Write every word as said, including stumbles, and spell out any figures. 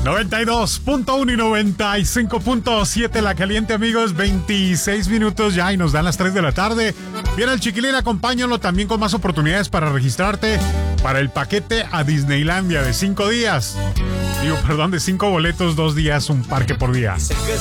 noventa y dos punto uno y noventa y cinco punto siete La Caliente, amigos. veintiséis minutos ya y nos dan las tres de la tarde. Viene el Chiquilín, acompáñalo también con más oportunidades para registrarte para el paquete a Disneylandia de cinco días. Digo, perdón, de cinco boletos, dos días, un parque por día.